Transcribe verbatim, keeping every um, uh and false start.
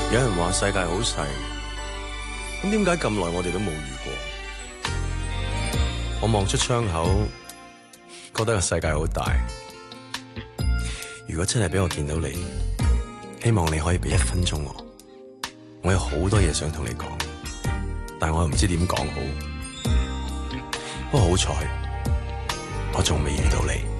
有人話世界好細，咁點解咁耐我哋都冇遇過？我望出窗口，覺得個世界好大。如果真係俾我見到你，希望你可以俾一分鐘我。我有好多嘢想同你講，但我又唔知點講好。不過好彩，我仲未遇到你。